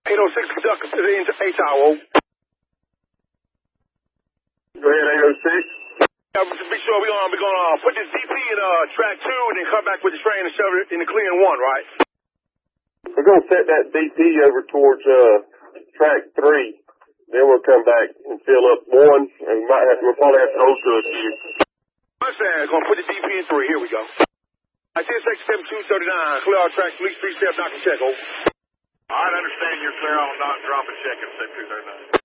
806 conduct to the H-Tower. Go ahead, 806. Yeah, be sure we're gonna put this DP in track 2 and then come back with the train and shove it in the clean 1, right? We're going to set that DP over towards track 3. Then we'll come back and fill up 1, and we'll probably have to hold to a few. Understand, gonna put the DP in 3. Here we go. I see 7239, clear all tracks, police 37, knock and check, over. All right, understand you're clear on not drop and check at 7239.